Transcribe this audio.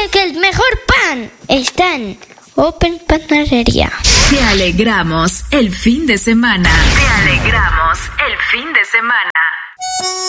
que el mejor pan está en Open Panadería. Te alegramos el fin de semana. Te alegramos el fin de semana.